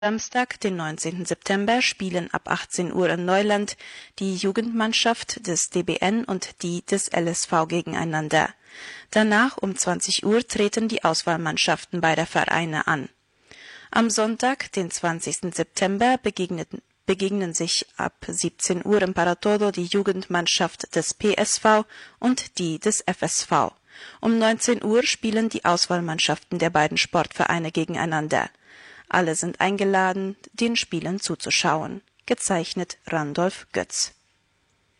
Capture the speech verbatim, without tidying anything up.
Samstag, den neunzehnten September, spielen ab achtzehn Uhr in Neuland die Jugendmannschaft des D B N und die des L S V gegeneinander. Danach um zwanzig Uhr treten die Auswahlmannschaften beider Vereine an. Am Sonntag, den zwanzigsten September, begegnen, begegnen sich ab siebzehn Uhr im Paratodo die Jugendmannschaft des P S V und die des F S V. Um neunzehn Uhr spielen die Auswahlmannschaften der beiden Sportvereine gegeneinander. Alle sind eingeladen, den Spielen zuzuschauen. Gezeichnet Randolph Götz.